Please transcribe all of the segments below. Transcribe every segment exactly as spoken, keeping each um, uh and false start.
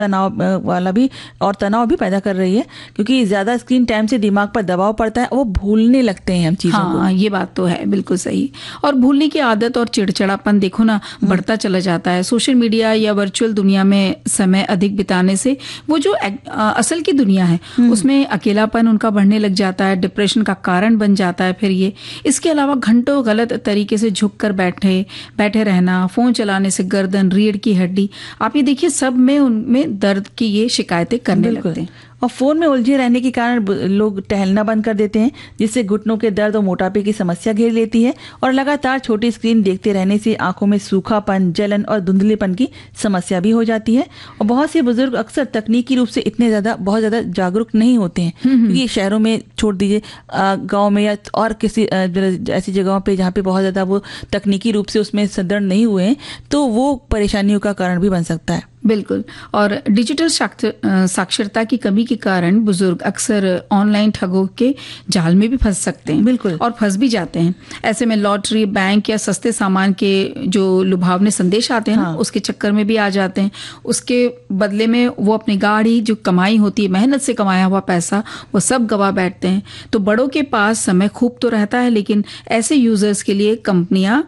तनाव वाला भी और तनाव भी पैदा कर रही है, क्योंकि ज़्यादा स्क्रीन टाइम से दिमाग पर दबाव पड़ता है, वो भूलने लगते हैं हम चीज़ों हाँ, को। हाँ, ये बात तो है, बिल्कुल सही। और भूलने की आदत और चिड़चिड़ापन देखो ना बढ़ता चला जाता है। सोशल मीडिया या वर्चुअल दुनिया में समय अधिक बिताने से वो जो असल की दुनिया है उसमें अकेलापन उनका बढ़ने लग जाता है, डिप्रेशन का कारण बन जाता है फिर ये। इसके अलावा घंटों गलत तरीके से झुक कर बैठे बैठे रहना, फोन चलाने से गर्दन, रीढ़ की हड्डी, आप ये देखिए सब में उनमें दर्द की ये शिकायतें करने लगते हैं। और फोन में उलझे रहने के कारण लोग टहलना बंद कर देते हैं, जिससे घुटनों के दर्द और मोटापे की समस्या घेर लेती है। और लगातार छोटी स्क्रीन देखते रहने से आंखों में सूखापन, जलन और धुंधलेपन की समस्या भी हो जाती है। और बहुत से बुजुर्ग अक्सर तकनीकी रूप से इतने ज्यादा बहुत ज्यादा जागरूक नहीं होते हैं, क्योंकि शहरों में छोड़ दीजिए, गाँव में या और किसी ऐसी जगहों पर जहाँ पे बहुत ज्यादा वो तकनीकी रूप से उसमें सुदृढ़ नहीं हुए हैं, तो वो परेशानियों का कारण भी बन सकता है। बिल्कुल। और डिजिटल साक्षरता की कमी के कारण बुजुर्ग अक्सर ऑनलाइन ठगों के जाल में भी फंस सकते हैं। बिल्कुल। और फंस भी जाते हैं। ऐसे में लॉटरी, बैंक या सस्ते सामान के जो लुभावने संदेश आते हैं, हाँ। उसके चक्कर में भी आ जाते हैं। उसके बदले में वो अपनी गाड़ी, जो कमाई होती है, मेहनत से कमाया हुआ पैसा, वो सब गवा बैठते हैं। तो बड़ों के पास समय खूब तो रहता है, लेकिन ऐसे यूजर्स के लिए कंपनियां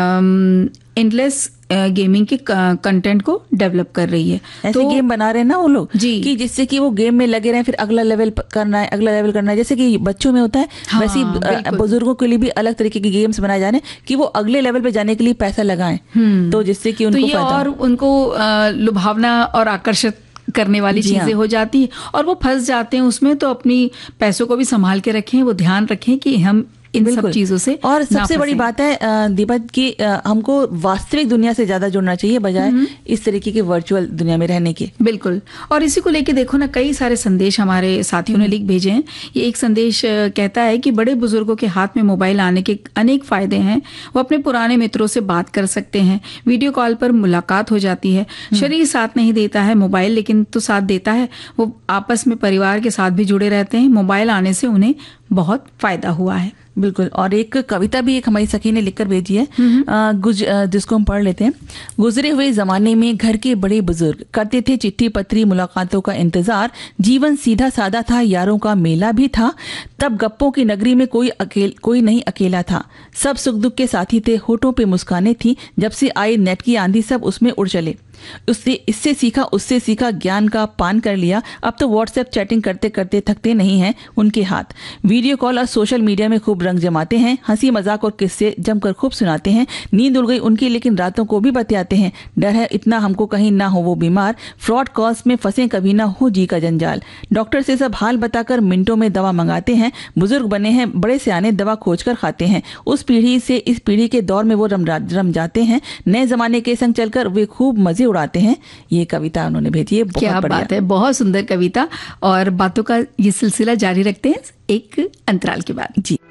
एंडलेस गेमिंग के कंटेंट को डेवलप कर रही है। ऐसे तो गेम बना रहे हैं ना वो लोग जी, कि जिससे कि वो गेम में लगे रहे, फिर अगला लेवल करना है, अगला लेवल करना है, जैसे कि बच्चों में होता है। हाँ, वैसे ही बुजुर्गों के लिए भी अलग तरीके के गेम्स बनाए जा रहे हैं कि वो अगले लेवल पे जाने के लिए पैसा लगाएं, तो जिससे कि उनको तो ये और उनको लुभावना और आकर्षित करने वाली चीजें हो जाती है और वो फंस जाते हैं उसमें। तो अपनी पैसों को भी संभाल के रखें, वो ध्यान रखें कि हम इन सब चीजों से। और सबसे बड़ी बात है दीपक की, हमको वास्तविक दुनिया से ज्यादा जुड़ना चाहिए बजाय इस तरीके की वर्चुअल दुनिया में रहने के। बिल्कुल। और इसी को लेके देखो ना, कई सारे संदेश हमारे साथियों ने लिख भेजे हैं। ये एक संदेश कहता है कि बड़े बुजुर्गों के हाथ में मोबाइल आने के अनेक फायदे हैं। वो अपने पुराने मित्रों से बात कर सकते हैं, वीडियो कॉल पर मुलाकात हो जाती है। शरीर साथ नहीं देता है मोबाइल, लेकिन तो साथ देता है। वो आपस में परिवार के साथ भी जुड़े रहते हैं। मोबाइल आने से उन्हें बहुत फायदा हुआ है। बिल्कुल। और एक कविता भी एक हमारी सखी ने लिखकर भेजी है, आ, गुज जिसको हम पढ़ लेते हैं। गुजरे हुए जमाने में घर के बड़े बुजुर्ग करते थे चिट्ठी पत्री मुलाकातों का इंतजार। जीवन सीधा सादा था, यारों का मेला भी था। तब गप्पों की नगरी में कोई अकेल कोई नहीं अकेला था। सब सुख दुख के साथी थे, होठों पे मुस्काने थी। जब से आई नेट की आंधी सब उसमें उड़ चले। उससे इससे सीखा उससे सीखा, ज्ञान का पान कर लिया। अब तो व्हाट्सएप चैटिंग करते करते थकते नहीं हैं उनके हाथ। वीडियो कॉल और सोशल मीडिया में खूब रंग जमाते हैं। हंसी मजाक और किस्से जमकर खूब सुनाते हैं। नींद उड़ गई उनकी, लेकिन रातों को भी बतियाते हैं। डर है इतना हमको कहीं ना हो वो बीमार। फ्रॉड कॉल्स में फंसे कभी ना हो जी का जंजाल। डॉक्टर से सब हाल बताकर मिनटों में दवा मंगाते हैं। बुजुर्ग बने हैं बड़े सियाने, दवा खोज कर खाते हैं। उस पीढ़ी से इस पीढ़ी के दौर में वो रम रम जाते हैं। नए जमाने के संग चलकर वे खूब मजे उड़ाते हैं। ये कविता उन्होंने भेजी है। बहुत क्या बात है, बहुत सुंदर कविता। और बातों का ये सिलसिला जारी रखते हैं एक अंतराल के बाद। जी।